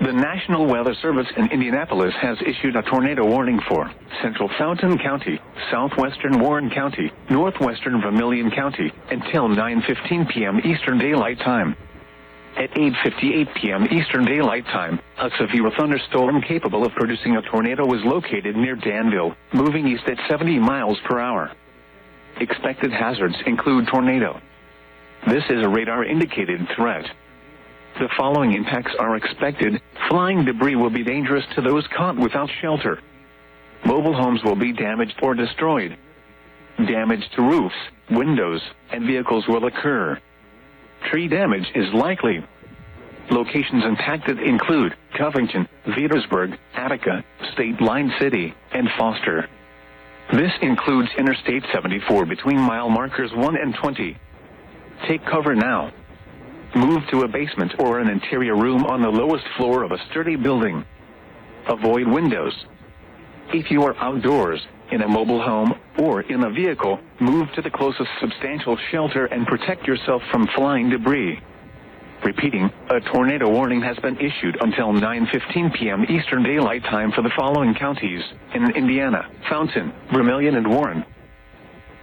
The National Weather Service in Indianapolis has issued a tornado warning for central Fountain County, southwestern Warren County, northwestern Vermilion County, until 9:15 p.m. Eastern Daylight Time. At 8:58 p.m. Eastern Daylight Time, a severe thunderstorm capable of producing a tornado was located near Danville, moving east at 70 miles per hour. Expected hazards include tornado. This is a radar-indicated threat. The following impacts are expected. Flying debris will be dangerous to those caught without shelter. Mobile homes will be damaged or destroyed. Damage to roofs, windows, and vehicles will occur. Tree damage is likely. Locations impacted include Covington, Petersburg, Attica, State Line City, and Foster. This includes Interstate 74 between mile markers 1 and 20. Take cover now. Move to a basement or an interior room on the lowest floor of a sturdy building. Avoid windows. If you are outdoors, in a mobile home, or in a vehicle, move to the closest substantial shelter and protect yourself from flying debris. Repeating, a tornado warning has been issued until 9:15 p.m. Eastern Daylight Time for the following counties in Indiana: Fountain, Vermilion, and Warren.